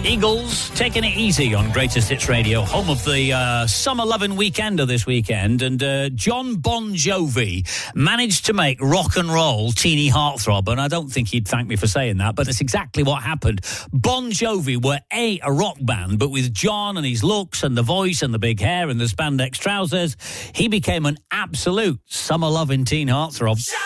Eagles taking it easy on Greatest Hits Radio, home of the Summer Lovin' Weekender this weekend. And John Bon Jovi managed to make rock and roll teeny heartthrob. And I don't think he'd thank me for saying that, but that's exactly what happened. Bon Jovi were a rock band, but with John and his looks and the voice and the big hair and the spandex trousers, he became an absolute summer loving teen heartthrob.